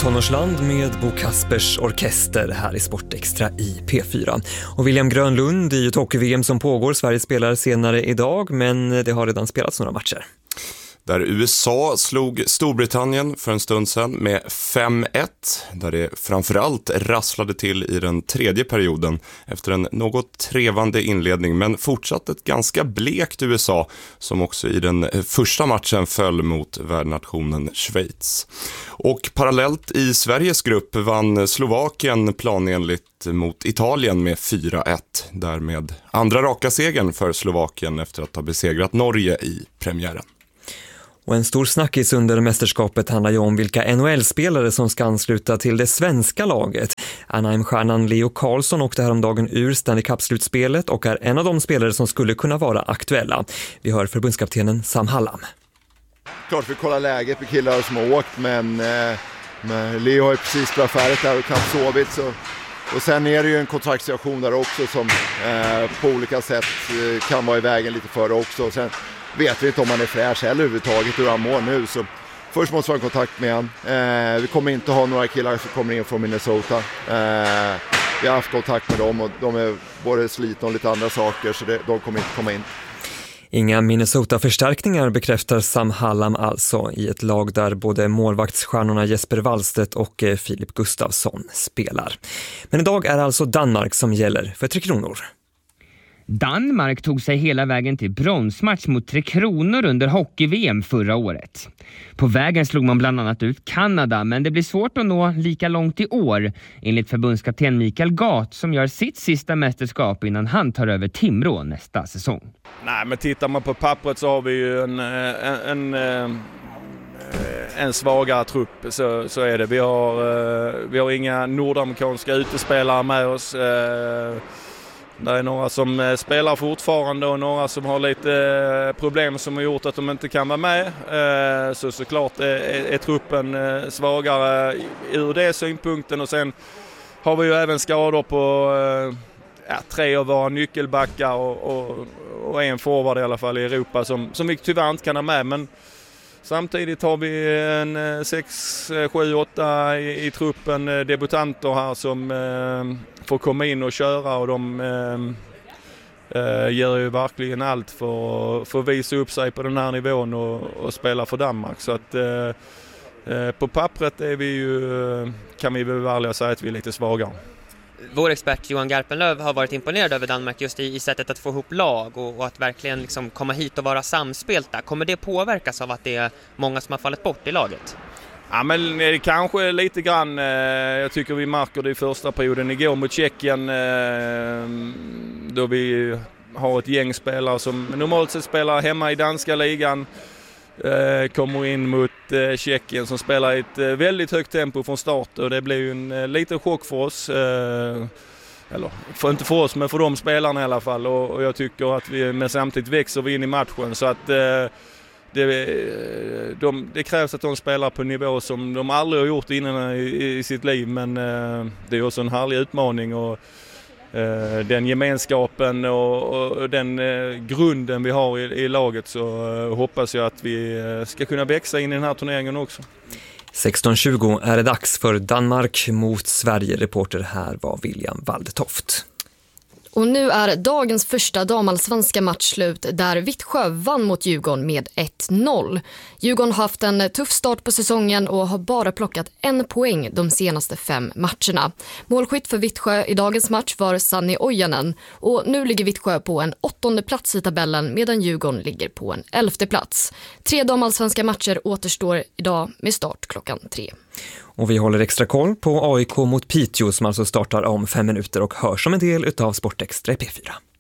Tonårsland med Bo Kaspers orkester här i Sportextra i P4. Och William Grönlund i ett hockey-VM som pågår. Sverige spelar senare idag, men det har redan spelats några matcher. Där USA slog Storbritannien för en stund sedan med 5-1, där det framförallt rasslade till i den tredje perioden efter en något trevande inledning, men fortsatt ett ganska blekt USA som också i den första matchen föll mot värdnationen Schweiz. Och parallellt i Sveriges grupp vann Slovakien planenligt mot Italien med 4-1, därmed andra raka segern för Slovakien efter att ha besegrat Norge i premiären. Och en stor snackis under mästerskapet handlar ju om vilka NHL-spelare som ska ansluta till det svenska laget. Anaheim-stjärnan Leo Carlsson åkte häromdagen ur Stanley Cup-slutspelet och är en av de spelare som skulle kunna vara aktuella. Vi hör förbundskaptenen Sam Hallam. Klart vi kollar läget med killar som har åkt, men Leo har ju precis spelat färdigt där och knappt sovit. Och sen är det ju en kontraktssituation där också som på olika sätt kan vara i vägen lite före också. Och sen vet vi inte om han är fräsch eller överhuvudtaget hur han mår nu, så först måste vi ha kontakt med han. Vi kommer inte ha några killar som kommer in från Minnesota. Vi har haft kontakt med dem och de är både slitna och lite andra saker, så de kommer inte komma in. Inga Minnesota-förstärkningar bekräftar Sam Hallam alltså i ett lag där både målvaktsstjärnorna Jesper Wallstedt och Filip Gustafsson spelar. Men idag är alltså Danmark som gäller för 3 kronor. Danmark tog sig hela vägen till bronsmatch mot 3 kronor under hockey-VM förra året. På vägen slog man bland annat ut Kanada, men det blir svårt att nå lika långt i år, enligt förbundskapten Mikael Gat som gör sitt sista mästerskap innan han tar över Timrå nästa säsong. Nej, men tittar man på pappret så har vi ju en svagare trupp, så är det. Vi har inga nordamerikanska utespelare med oss. Det är några som spelar fortfarande och några som har lite problem som har gjort att de inte kan vara med. Så såklart är truppen svagare ur det synpunkten. Och sen har vi ju även skador på 3 av våra nyckelbackar och en forward i alla fall i Europa som vi tyvärr inte kan ha med. Men samtidigt har vi en 6, 7, 8 i truppen debutanter här som får komma in och köra, och de gör ju verkligen allt för att visa upp sig på den här nivån och spela för Danmark. Så att på pappret är vi ju, kan vi väl ärligt säga att vi är lite svagare. Vår expert Johan Garpenlöv har varit imponerad över Danmark just i sättet att få ihop lag och att verkligen liksom komma hit och vara samspelta. Kommer det påverkas av att det är många som har fallit bort i laget? Ja, men det kanske lite grann. Jag tycker vi märker det i första perioden igår mot Tjeckien, då vi har ett gäng spelare som normalt sett spelar hemma i danska ligan. Kommer in mot Tjeckien som spelar i ett väldigt högt tempo från start, och det blir ju en liten chock för oss. Eller inte för oss, men för de spelarna i alla fall. Och jag tycker att men samtidigt växer vi in i matchen, så att det krävs att de spelar på nivå som de aldrig har gjort innan i sitt liv, men det är också en härlig utmaning, och den gemenskapen och den grunden vi har i laget, så hoppas jag att vi ska kunna växa in i den här turneringen också. 16:20 är det dags för Danmark mot Sverige. Reporter här var William Waldetoft. Och nu är dagens första damallsvenska match slut, där Vittsjö vann mot Djurgården med 1-0. Djurgården har haft en tuff start på säsongen och har bara plockat 1 poäng de senaste 5 matcherna. Målskytt för Vittsjö i dagens match var Sanni Ojanen, och nu ligger Vittsjö på en 8:e plats i tabellen medan Djurgården ligger på en 11:e plats. 3 damallsvenska matcher återstår idag med start klockan 3. Och vi håller extra koll på AIK mot Piteå som alltså startar om 5 minuter och hörs som en del utav Sportextra i P4.